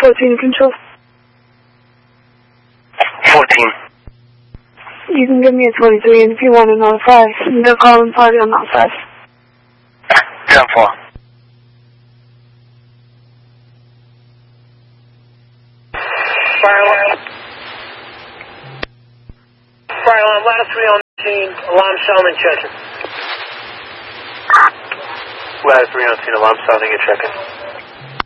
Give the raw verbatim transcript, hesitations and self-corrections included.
fourteen control. fourteen. You can give me a twenty-three, and if you want to notify, they'll call and party on that side. ten four. Fire alarm. Fire alarm, ladder three on scene, alarm sounding, checking. Ladder three on scene, alarm sounding and checking.